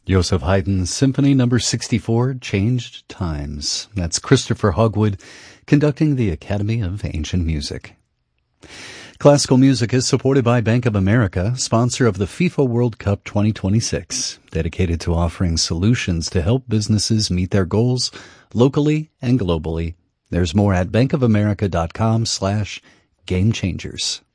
Joseph Haydn's Symphony No. 64, Changed Times. That's Christopher Hogwood conducting the Academy of Ancient Music. Classical music is supported by Bank of America, sponsor of the FIFA World Cup 2026, dedicated to offering solutions to help businesses meet their goals locally and globally. There's more at bankofamerica.com/gamechangers.